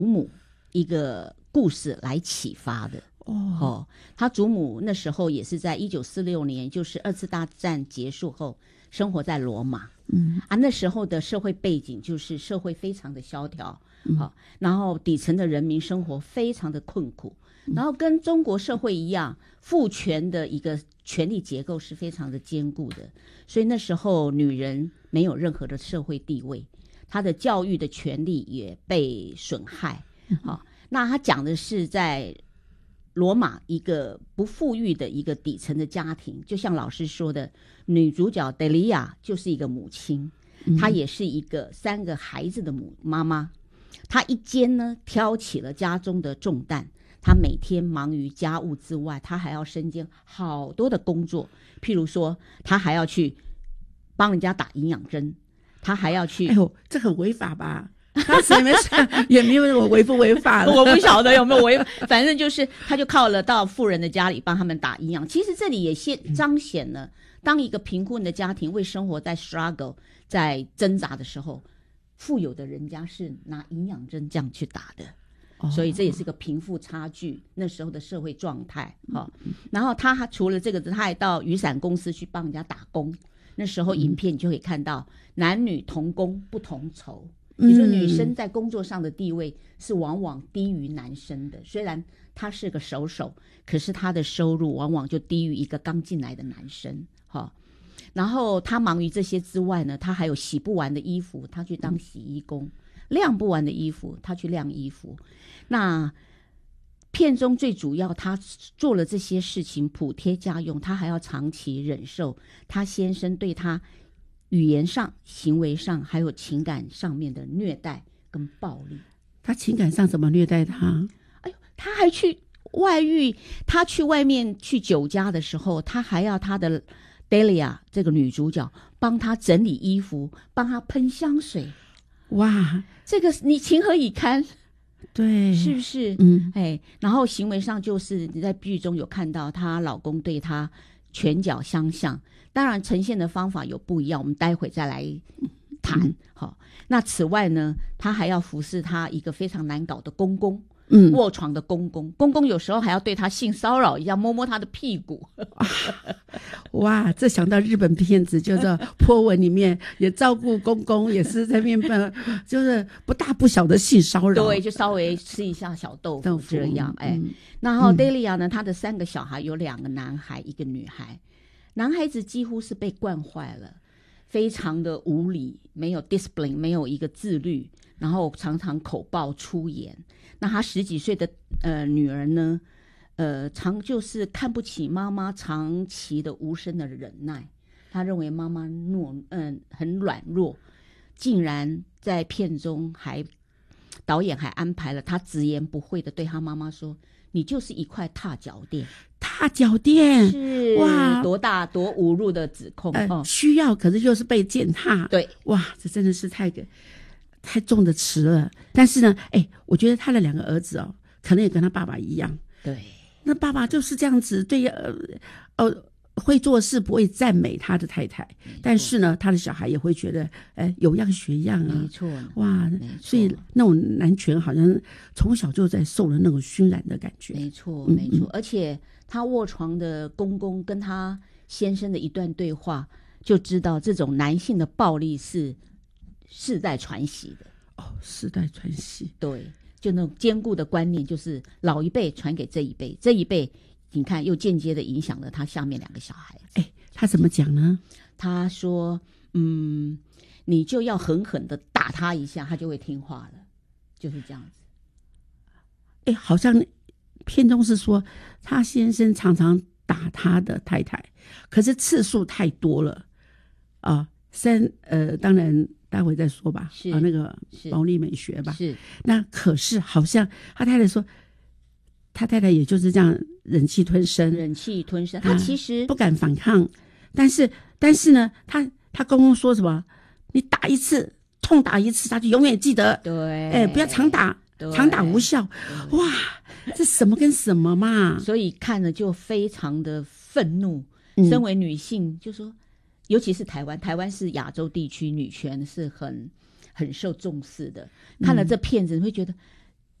母一个故事来启发的。他祖母那时候也是在1946年，就是2次大战结束后，生活在罗马。那时候的社会背景就是社会非常的萧条，然后底层的人民生活非常的困苦，然后跟中国社会一样，父权的一个权力结构是非常的坚固的，所以那时候女人没有任何的社会地位，她的教育的权利也被损害。那他讲的是在罗马一个不富裕的一个底层的家庭，就像老师说的，女主角德利亚就是一个母亲，她也是一个3个孩子的妈妈。她一肩呢挑起了家中的重担，她每天忙于家务之外，她还要身兼好多的工作，譬如说她还要去帮人家打营养针，她还要去这很违法吧？当时也没有违不违法了， 我不晓得有没有违法，反正就是他就靠了到富人的家里帮他们打营养。其实这里也彰显了，当一个贫困的家庭为生活在 struggle 在挣扎的时候，富有的人家是拿营养针这样去打的。所以这也是个贫富差距那时候的社会状态。然后他除了这个，他还到雨伞公司去帮人家打工。那时候影片你就可以看到男女同工不同酬，你说女生在工作上的地位是往往低于男生的，虽然他是个手，可是他的收入往往就低于一个刚进来的男生。然后他忙于这些之外呢，他还有洗不完的衣服，他去当洗衣工，晾不完的衣服他去晾衣服。那片中最主要他做了这些事情补贴家用，他还要长期忍受他先生对他语言上、行为上还有情感上面的虐待跟暴力。 他情感上怎么虐待他？ 他还去外遇，他去外面去酒家的时候，他还要他的 Delia 这个女主角帮他整理衣服，帮他喷香水。 哇， 这个你情何以堪？ 对， 是不是？然后行为上就是你在剧中有看到她老公对她拳脚相向，当然呈现的方法有不一样，我们待会再来谈。那此外呢，她还要服侍她一个非常难搞的公公，卧床的公公有时候还要对她性骚扰一下，摸摸她的屁股。 哇，这想到日本片子叫做《波纹》里面也照顾公公，也是在面就是不大不小的性骚扰。 对，就稍微吃一下小豆腐这样。然后 Delia 呢，她的3个小孩有2个男孩1个女孩，男孩子几乎是被惯坏了，非常的无理，没有 discipline， 没有一个自律，然后常常口爆粗言。那他10几岁的女儿呢，常就是看不起妈妈长期的无声的忍耐，他认为妈妈很软弱，竟然在片中导演还安排了他直言不讳的对他妈妈说：“你就是一块踏脚垫。” 踏脚垫是哇，多大多侮辱的指控。 需要，可是又是被践踏。 对， 哇，这真的是太重的词了。但是呢，我觉得他的2个儿子可能也跟他爸爸一样。 对， 那爸爸就是这样子，对会做事，不会赞美他的太太，但是呢，他的小孩也会觉得，有样学样啊。 没错， 哇，所以那种男权好像从小就在受了那种熏染的感觉。 没错，而且他卧床的公公跟他先生的一段对话，就知道这种男性的暴力是世代传习的。 世代传习， 对，就那种坚固的观念，就是老一辈传给这一辈，这一辈你看又间接的影响了他下面2个小孩。 他怎么讲呢？ 他说你就要狠狠的打他一下，他就会听话了，就是这样子。 好像片中是说他先生常常打他的太太，可是次数太多了啊。当然待会再说吧。 是那个暴力美学吧。 是。那可是好像他太太说，他太太也就是这样忍气吞声。 他其实不敢反抗，但是呢，他公公说什么？你打一次，痛打一次，他就永远记得。 对， 不要常打，常打无效。哇，这什么跟什么嘛？ 所以看了就非常的愤怒。身为女性，就说，尤其是台湾是亚洲地区女权是很受重视的。看了这片子，你会觉得